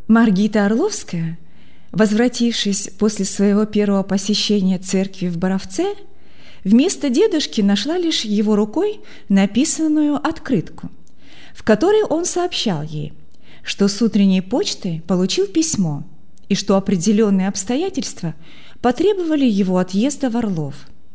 Маргита Орловская, возвратившись после своего первого посещения церкви в Боровце, вместо дедушки нашла лишь его рукой написанную открытку, в которой он сообщал ей, что с утренней почтой получил письмо и что определенные обстоятельства потребовали его отъезда в Орлов.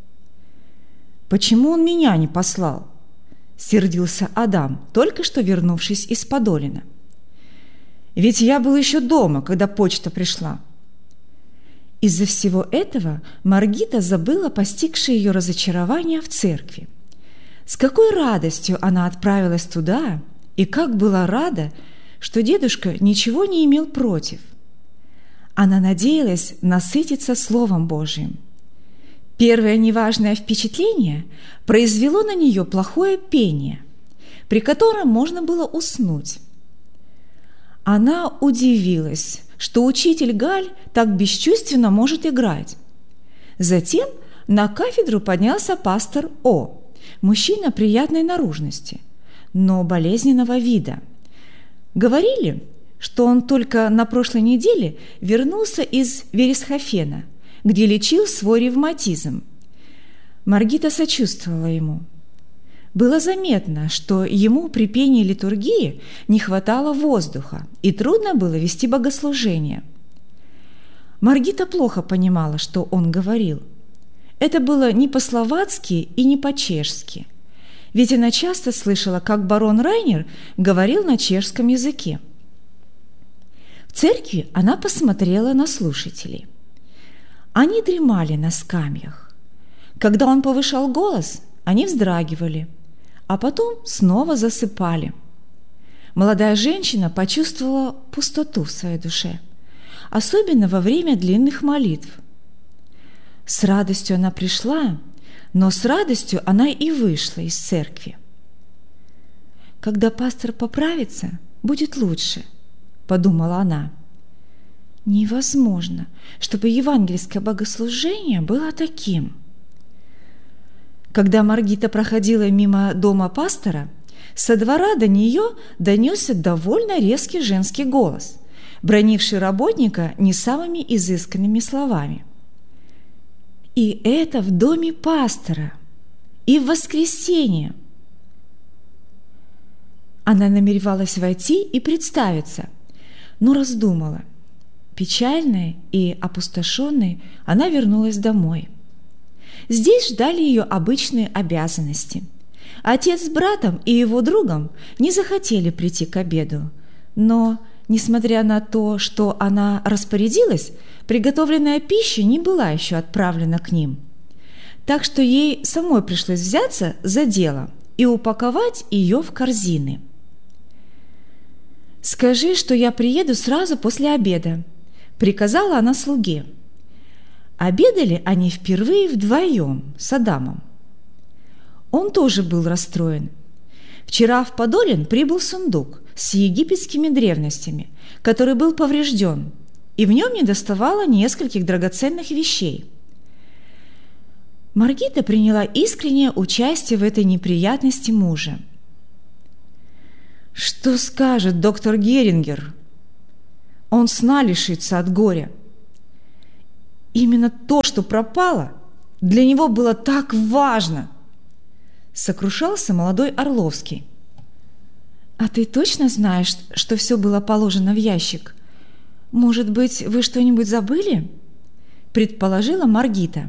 «Почему он меня не послал?» – сердился Адам, только что вернувшись из Подолина. «Ведь я был еще дома, когда почта пришла». Из-за всего этого Маргита забыла постигшее ее разочарование в церкви. С какой радостью она отправилась туда, и как была рада, что дедушка ничего не имел против. Она надеялась насытиться Словом Божиим. Первое неважное впечатление произвело на нее плохое пение, при котором можно было уснуть. Она удивилась, что учитель Галь так бесчувственно может играть. Затем на кафедру поднялся пастор О, мужчина приятной наружности, но болезненного вида. Говорили, что он только на прошлой неделе вернулся из Вересхофена, где лечил свой ревматизм. Маргита сочувствовала ему. Было заметно, что ему при пении литургии не хватало воздуха, и трудно было вести богослужение. Маргита плохо понимала, что он говорил. Это было не по-словацки и не по-чешски, ведь она часто слышала, как барон Райнер говорил на чешском языке. В церкви она посмотрела на слушателей. Они дремали на скамьях. Когда он повышал голос, они вздрагивали, а потом снова засыпали. Молодая женщина почувствовала пустоту в своей душе, особенно во время длинных молитв. С радостью она пришла, но с радостью она и вышла из церкви. «Когда пастор поправится, будет лучше», – подумала она. «Невозможно, чтобы евангельское богослужение было таким». Когда Маргита проходила мимо дома пастора, со двора до нее донесся довольно резкий женский голос, бранивший работника не самыми изысканными словами. И это в доме пастора, и в воскресенье. Она намеревалась войти и представиться, но раздумала. Печальная и опустошенная, она вернулась домой. Здесь ждали ее обычные обязанности. Отец с братом и его другом не захотели прийти к обеду, но, несмотря на то, что она распорядилась, приготовленная пища не была еще отправлена к ним. Так что ей самой пришлось взяться за дело и упаковать ее в корзины. «Скажи, что я приеду сразу после обеда», – приказала она слуге. Обедали они впервые вдвоем с Адамом. Он тоже был расстроен. Вчера в Подолин прибыл сундук с египетскими древностями, который был поврежден, и в нем недоставало нескольких драгоценных вещей. Маргита приняла искреннее участие в этой неприятности мужа. «Что скажет доктор Герингер? Он сна лишится от горя. Именно то, что пропало, для него было так важно!» Сокрушался молодой Орловский. «А ты точно знаешь, что все было положено в ящик? Может быть, вы что-нибудь забыли?» Предположила Маргита.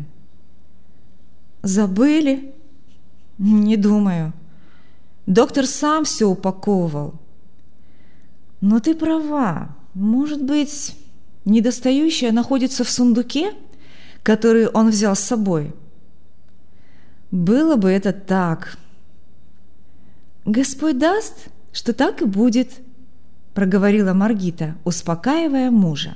«Забыли? Не думаю. Доктор сам все упаковывал. Но ты права. Может быть, недостающее находится в сундуке, который он взял с собой? Было бы это так». «Господь даст, что так и будет», – проговорила Маргита, успокаивая мужа.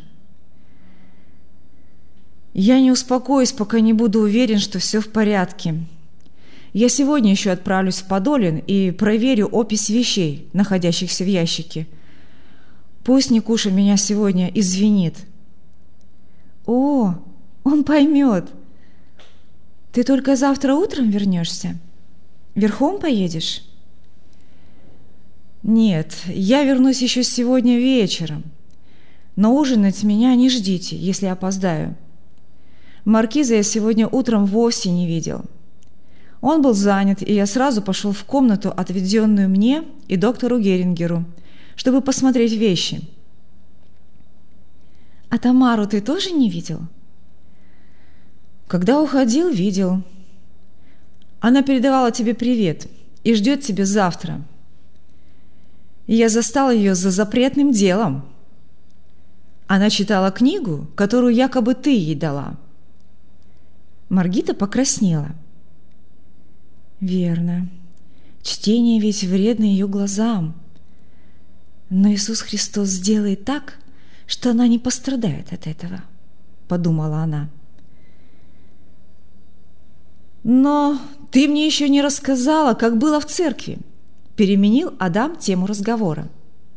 «Я не успокоюсь, пока не буду уверен, что все в порядке. Я сегодня еще отправлюсь в Подолин и проверю опись вещей, находящихся в ящике. Пусть Никуша меня сегодня извинит». «О, он поймет. Ты только завтра утром вернешься? Верхом поедешь?» «Нет, я вернусь еще сегодня вечером. но ужинать меня не ждите, если опоздаю. Маркиза я сегодня утром вовсе не видел. Он был занят, и я сразу пошел в комнату, отведенную мне и доктору Герингеру, чтобы посмотреть вещи. А Тамару ты тоже не видел? Когда уходил, видел. Она передавала тебе привет и ждет тебя завтра. И я застал ее за запретным делом. Она читала книгу, которую якобы ты ей дала. Маргита покраснела. Верно. Чтение ведь вредно ее глазам. Но Иисус Христос сделает так, что она не пострадает от этого, подумала она. Но ты мне еще не рассказала, как было в церкви, переменил Адам тему разговора.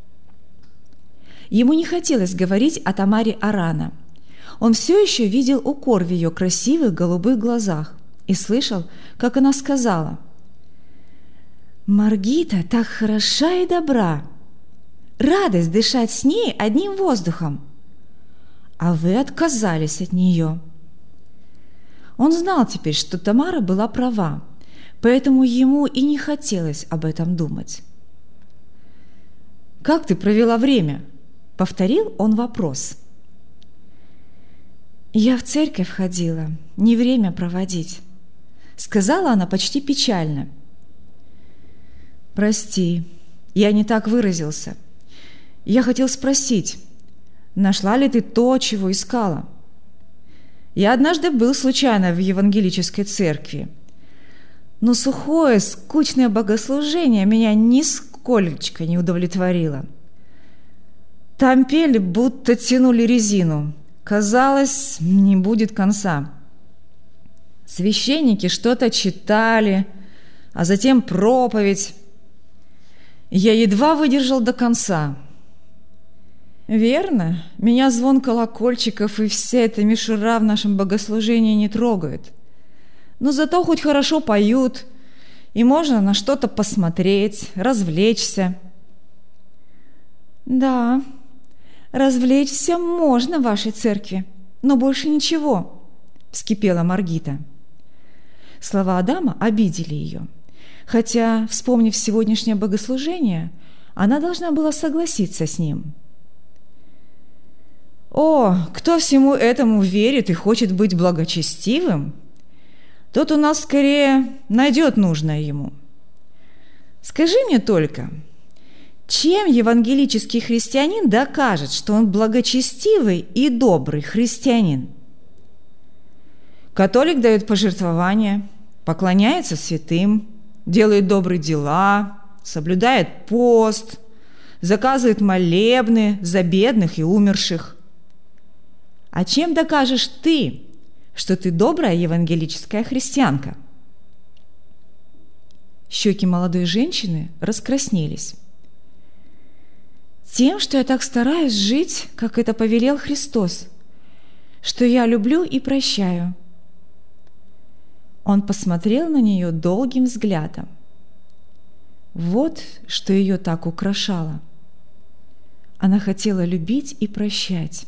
Ему не хотелось говорить о Тамаре Арана. Он все еще видел укор в ее красивых голубых глазах и слышал, как она сказала: «Маргита так хороша и добра. Радость дышать с ней одним воздухом. А вы отказались от нее». Он знал теперь, что Тамара была права, поэтому ему и не хотелось об этом думать. «Как ты провела время?» – повторил он вопрос. «Я в церковь ходила, не время проводить», – сказала она почти печально. «Прости, я не так выразился. Я хотел спросить, нашла ли ты то, чего искала? Я однажды был случайно в евангелической церкви, но сухое, скучное богослужение меня нисколечко не удовлетворило. Там пели, будто тянули резину. Казалось, не будет конца. Священники что-то читали, а затем проповедь. Я едва выдержал до конца. Верно, меня звон колокольчиков и вся эта мишура в нашем богослужении не трогает. Но зато хоть хорошо поют, и можно на что-то посмотреть, развлечься. Да, развлечься можно в вашей церкви, но больше ничего, вскипела Маргита. Слова Адама обидели ее, хотя, вспомнив сегодняшнее богослужение, она должна была согласиться с ним. О, кто всему этому верит и хочет быть благочестивым, тот у нас скорее найдет нужное ему. Скажи мне только, чем евангелический христианин докажет, что он благочестивый и добрый христианин? Католик дает пожертвования, поклоняется святым, делает добрые дела, соблюдает пост, заказывает молебны за бедных и умерших. А чем докажешь ты, что ты добрая евангелическая христианка? Щеки молодой женщины раскраснелись. Тем, что я так стараюсь жить, как это повелел Христос, что я люблю и прощаю. Он посмотрел на нее долгим взглядом. Вот что ее так украшало. Она хотела любить и прощать.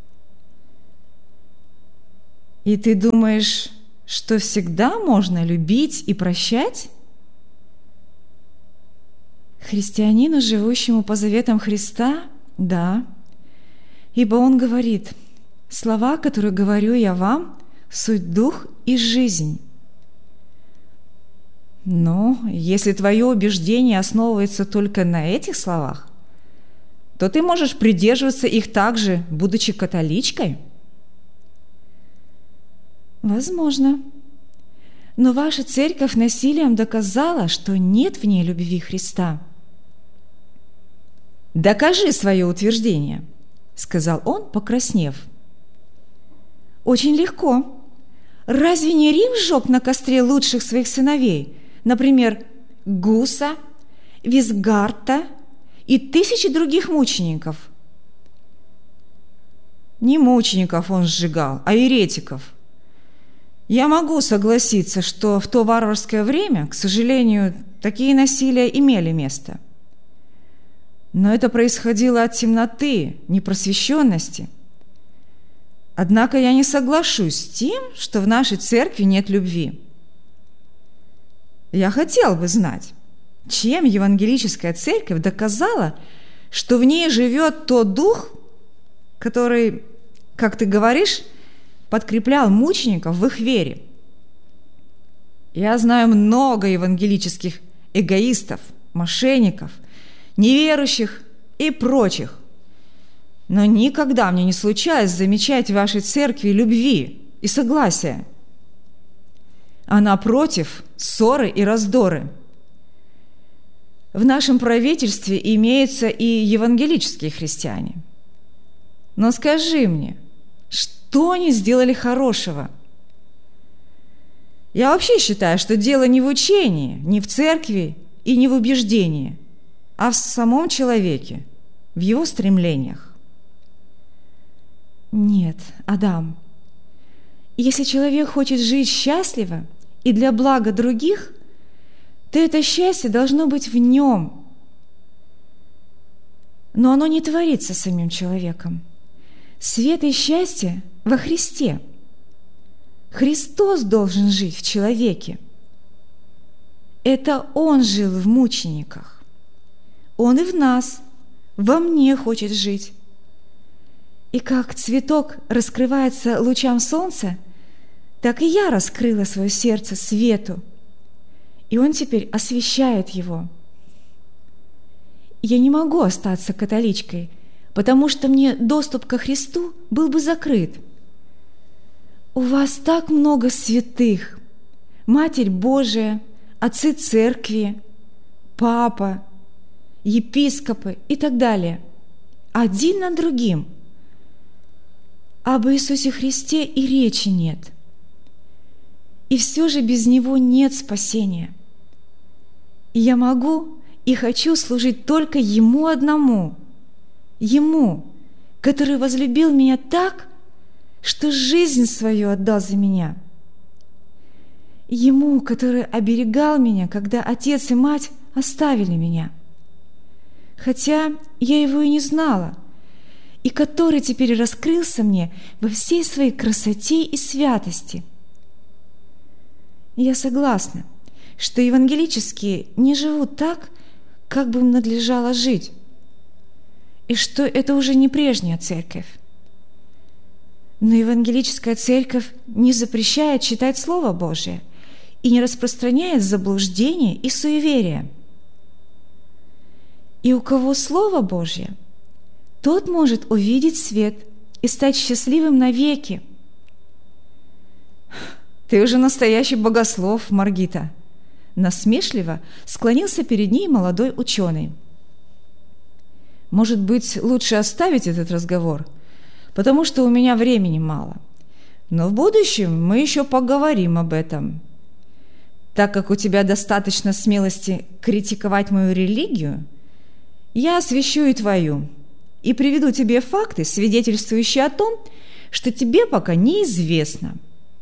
И ты думаешь, что всегда можно любить и прощать? Христианину, живущему по заветам Христа, да, ибо Он говорит: «Слова, которые говорю я вам, суть дух и жизнь». Но если твое убеждение основывается только на этих словах, то ты можешь придерживаться их также, будучи католичкой. Возможно. Но ваша церковь насилием доказала, что нет в ней любви Христа. «Докажи свое утверждение», — сказал он, покраснев. «Очень легко. Разве не Рим сжег на костре лучших своих сыновей, например, Гуса, Визгарта и тысячи других мучеников?» Не мучеников он сжигал, а еретиков. Я могу согласиться, что в то варварское время, к сожалению, такие насилия имели место. Но это происходило от темноты, непросвещенности. Однако я не соглашусь с тем, что в нашей церкви нет любви. Я хотел бы знать, чем евангелическая церковь доказала, что в ней живет тот дух, который, как ты говоришь, подкреплял мучеников в их вере. Я знаю много евангелических эгоистов, мошенников, неверующих и прочих, но никогда мне не случалось замечать в вашей церкви любви и согласия, а напротив, ссоры и раздоры. В нашем правительстве имеются и евангелические христиане. Но скажи мне, что они сделали хорошего? Я вообще считаю, что дело не в учении, не в церкви и не в убеждении, а в самом человеке, в его стремлениях. Нет, Адам, если человек хочет жить счастливо и для блага других, то это счастье должно быть в нем. Но оно не творится самим человеком. Свет и счастье во Христе. Христос должен жить в человеке. Это Он жил в мучениках. Он и в нас, во мне хочет жить. И как цветок раскрывается лучам солнца, так и я раскрыла свое сердце свету, и Он теперь освещает его. Я не могу остаться католичкой, потому что мне доступ ко Христу был бы закрыт. У вас так много святых, Матерь Божия, отцы церкви, папа, епископы и так далее, один над другим. Об Иисусе Христе и речи нет. И все же без Него нет спасения. И я могу и хочу служить только Ему одному, Ему, который возлюбил меня так, что жизнь свою отдал за меня. Ему, который оберегал меня, когда отец и мать оставили меня, хотя я его и не знала, и который теперь раскрылся мне во всей своей красоте и святости. Я согласна, что евангелические не живут так, как бы им надлежало жить, и что это уже не прежняя церковь. Но евангелическая церковь не запрещает читать Слово Божие и не распространяет заблуждения и суеверия. И у кого Слово Божье, тот может увидеть свет и стать счастливым навеки. «Ты уже настоящий богослов, Маргита!» Насмешливо склонился перед ней молодой ученый. «Может быть, лучше оставить этот разговор, потому что у меня времени мало. Но в будущем мы еще поговорим об этом. Так как у тебя достаточно смелости критиковать мою религию, я освящу и твою, и приведу тебе факты, свидетельствующие о том, что тебе пока неизвестно.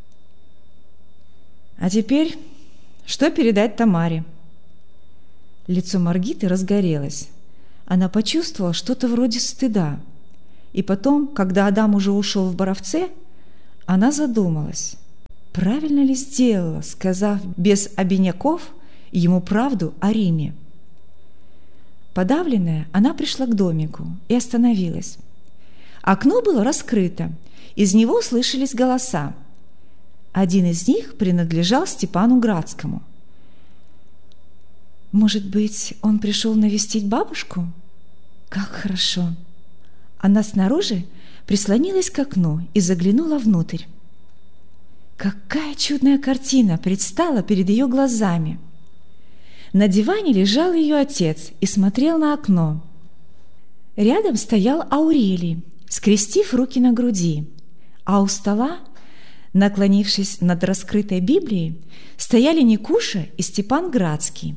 А теперь, что передать Тамаре?» Лицо Маргиты разгорелось. Она почувствовала что-то вроде стыда. И потом, когда Адам уже ушел в Боровце, она задумалась, правильно ли сделала, сказав без обиняков ему правду о Риме. Подавленная, она пришла к домику и остановилась. Окно было раскрыто, из него слышались голоса. Один из них принадлежал Степану Градскому. «Может быть, он пришел навестить бабушку? Как хорошо!» Она снаружи прислонилась к окну и заглянула внутрь. Какая чудная картина предстала перед ее глазами! На диване лежал ее отец и смотрел на окно. Рядом стоял Аурелий, скрестив руки на груди, а у стола, наклонившись над раскрытой Библией, стояли Никуша и Степан Градский.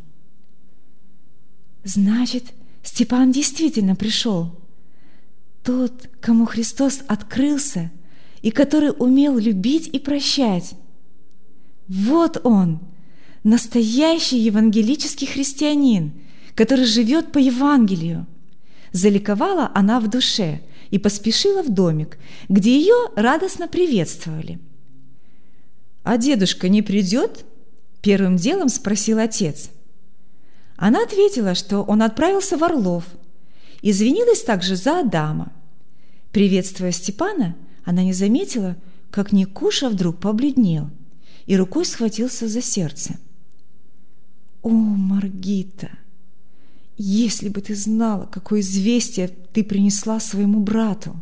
Значит, Степан действительно пришел. Тот, кому Христос открылся и который умел любить и прощать. Вот он, настоящий евангелический христианин, который живет по Евангелию, Заликовала она в душе и поспешила в домик, где ее радостно приветствовали. «А дедушка не придет?» – первым делом спросил отец. Она ответила, что он отправился в Орлов. Извинилась также за Адама. Приветствуя Степана, она не заметила, как Никуша вдруг побледнел и рукой схватился за сердце. «О, Маргита, если бы ты знала, какое известие ты принесла своему брату!»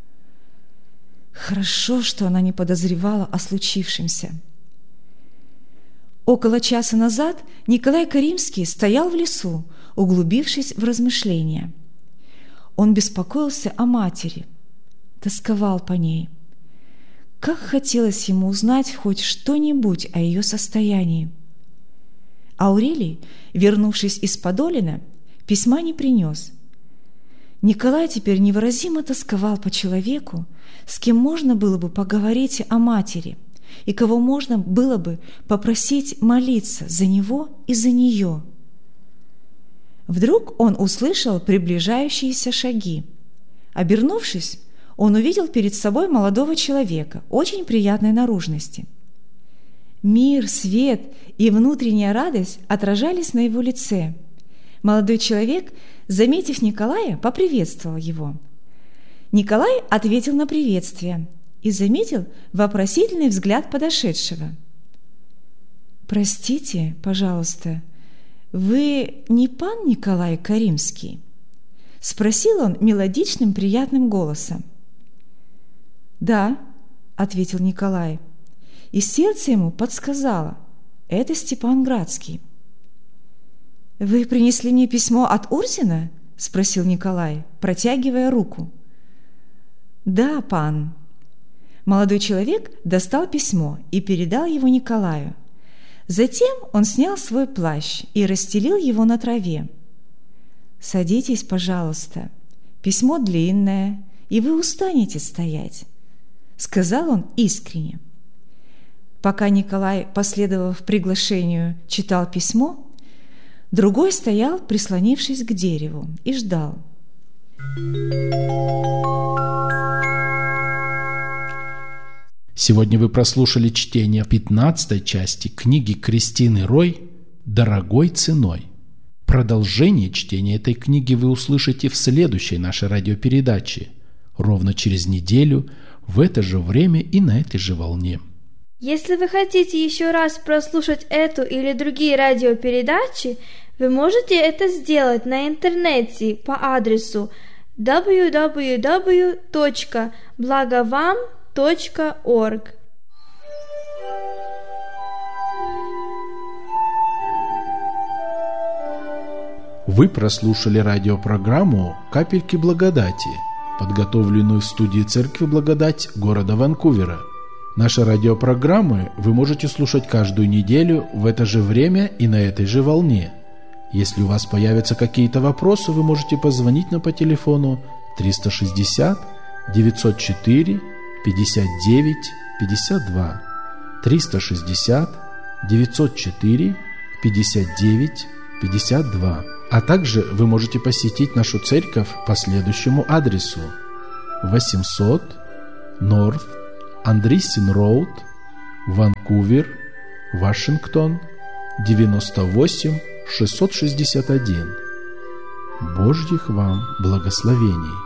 Хорошо, что она не подозревала о случившемся. Около часа назад Николай Каримский стоял в лесу, углубившись в размышления. Он беспокоился о матери, тосковал по ней. Как хотелось ему узнать хоть что-нибудь о ее состоянии. Аурелий, вернувшись из Подолина, письма не принес. Николай теперь невыразимо тосковал по человеку, с кем можно было бы поговорить о матери и кого можно было бы попросить молиться за него и за нее. Вдруг он услышал приближающиеся шаги. Обернувшись, он увидел перед собой молодого человека, очень приятной наружности. Мир, свет и внутренняя радость отражались на его лице. Молодой человек, заметив Николая, поприветствовал его. Николай ответил на приветствие и заметил вопросительный взгляд подошедшего. «Простите, пожалуйста, вы не пан Николай Каримский?» – спросил он мелодичным приятным голосом. «Да», – ответил Николай, и сердце ему подсказало – это Степан Градский. «Вы принесли мне письмо от Урзина?» – спросил Николай, протягивая руку. «Да, пан». Молодой человек достал письмо и передал его Николаю. Затем он снял свой плащ и расстелил его на траве. «Садитесь, пожалуйста. Письмо длинное, и вы устанете стоять», — сказал он искренне. Пока Николай, последовав приглашению, читал письмо, другой стоял, прислонившись к дереву, и ждал. Сегодня вы прослушали чтение 15-й части книги Кристины Рой «Дорогой ценой». Продолжение чтения этой книги вы услышите в следующей нашей радиопередаче, ровно через неделю, в это же время и на этой же волне. Если вы хотите еще раз прослушать эту или другие радиопередачи, вы можете это сделать на интернете по адресу www.blagovam.org. Вы прослушали радиопрограмму «Капельки благодати», подготовленную в студии Церкви Благодать города Ванкувера. Наши радиопрограммы вы можете слушать каждую неделю в это же время и на этой же волне. Если у вас появятся какие-то вопросы, вы можете позвонить нам по телефону 360 904 59 52 360 904 59 52. А также вы можете посетить нашу церковь по следующему адресу: 800 North Andreessen Road, Ванкувер, Вашингтон, 98661. Божьих вам благословений!